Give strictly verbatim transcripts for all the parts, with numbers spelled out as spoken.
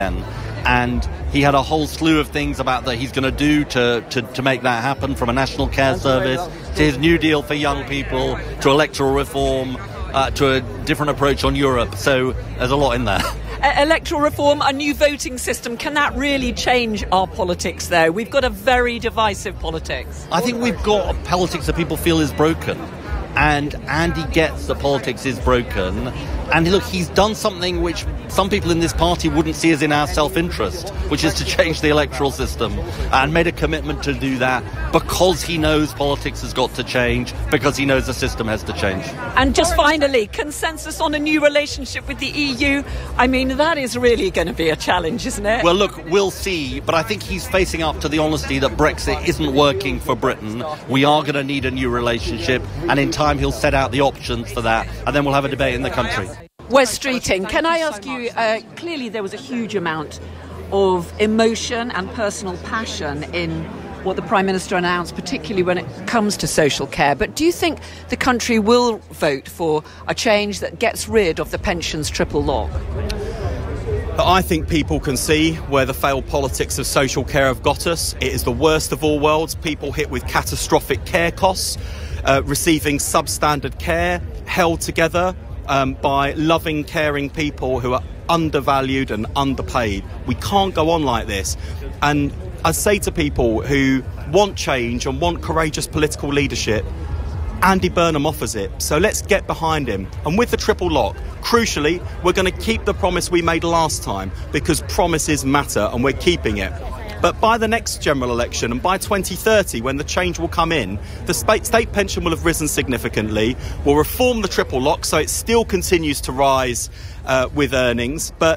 And he had a whole slew of things about that he's going to do to, to, to make that happen, from a national care service to his New Deal for young people to electoral reform uh, to a different approach on Europe. So there's a lot in there. Electoral reform, a new voting system, can that really change our politics, though? We've got a very divisive politics. I think we've got a politics that people feel is broken. And Andy gets that politics is broken. And look, he's done something which some people in this party wouldn't see as in our self-interest, which is to change the electoral system, and made a commitment to do that because he knows politics has got to change, because he knows the system has to change. And just finally, consensus on a new relationship with the E U. I mean, that is really going to be a challenge, isn't it? Well, look, we'll see, but I think he's facing up to the honesty that Brexit isn't working for Britain. We are going to need a new relationship, and in time he'll set out the options for that, and then we'll have a debate in the country. Wes Streeting, can I ask you, uh, clearly there was a huge amount of emotion and personal passion in what the Prime Minister announced, particularly when it comes to social care. But do you think the country will vote for a change that gets rid of the pensions triple lock? I think people can see where the failed politics of social care have got us. It is the worst of all worlds. People hit with catastrophic care costs, uh, receiving substandard care, held together Um, by loving, caring people who are undervalued and underpaid. We can't go on like this. And I say to people who want change and want courageous political leadership, Andy Burnham offers it. So let's get behind him. And with the triple lock, crucially, we're going to keep the promise we made last time, because promises matter, and we're keeping it. But by the next general election, and by twenty thirty, when the change will come in, the state, state pension will have risen significantly. We'll reform the triple lock so it still continues to rise uh, with earnings, but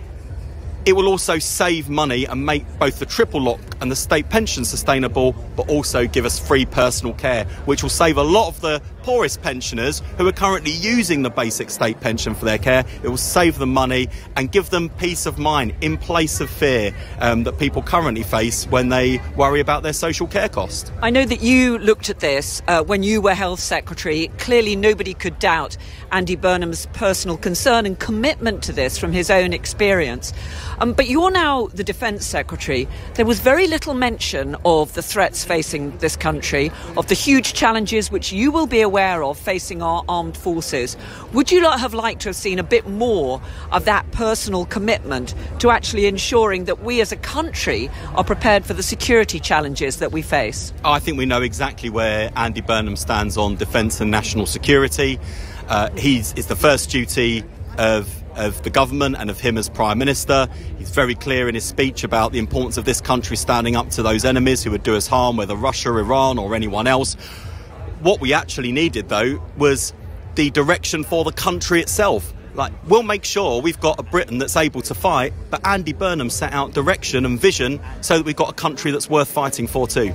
it will also save money and make both the triple lock and the state pension sustainable, but also give us free personal care, which will save a lot of the poorest pensioners who are currently using the basic state pension for their care. It will save them money and give them peace of mind in place of fear um, that people currently face when they worry about their social care cost. I know that you looked at this uh, when you were Health Secretary. Clearly nobody could doubt Andy Burnham's personal concern and commitment to this from his own experience. Um, but you're now the Defence Secretary. There was very little mention of the threats facing this country, of the huge challenges which you will be aware of facing our armed forces. Would you not have liked to have seen a bit more of that personal commitment to actually ensuring that we as a country are prepared for the security challenges that we face? I think we know exactly where Andy Burnham stands on defence and national security. Uh, he's, it's the first duty of of the government and of him as Prime Minister. He's very clear in his speech about the importance of this country standing up to those enemies who would do us harm, whether Russia, Iran or anyone else. What we actually needed, though, was the direction for the country itself. Like, we'll make sure we've got a Britain that's able to fight, but Andy Burnham set out direction and vision so that we've got a country that's worth fighting for too.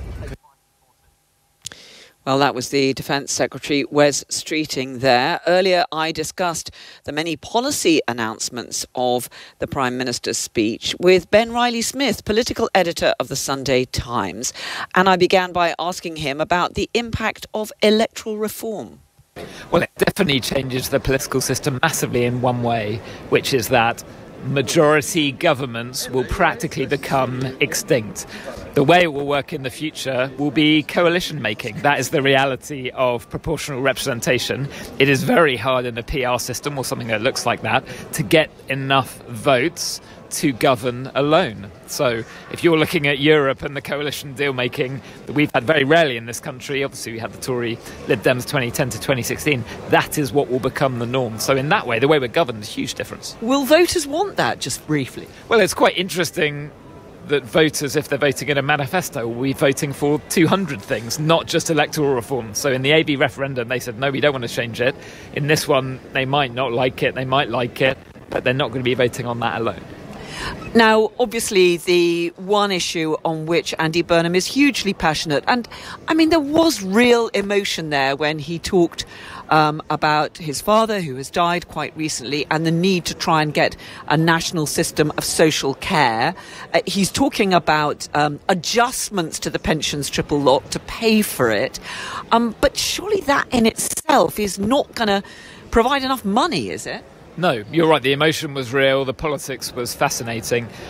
Well, that was the Defence Secretary, Wes Streeting there. Earlier, I discussed the many policy announcements of the Prime Minister's speech with Ben Riley-Smith, political editor of the Sunday Times. And I began by asking him about the impact of electoral reform. Well, it definitely changes the political system massively in one way, which is that majority governments will practically become extinct. The way it will work in the future will be coalition making. That is the reality of proportional representation. It is very hard in a P R system or something that looks like that to get enough votes to govern alone. So if you're looking at Europe and the coalition deal making that we've had very rarely in this country, obviously we had the Tory Lib Dems twenty ten to twenty sixteen, that is what will become the norm. So in that way, the way we're governed is a huge difference. Will voters want that, just briefly? Well, it's quite interesting that voters, if they're voting in a manifesto, will be voting for two hundred things, not just electoral reform. So in the A B referendum, they said, no, we don't want to change it. In this one, they might not like it, they might like it, but they're not going to be voting on that alone. Now, obviously, the one issue on which Andy Burnham is hugely passionate, and I mean, there was real emotion there when he talked um, about his father, who has died quite recently, and the need to try and get a national system of social care. Uh, he's talking about um, adjustments to the pensions triple lock to pay for it. Um, but surely that in itself is not going to provide enough money, is it? No, you're right. The emotion was real. The politics was fascinating.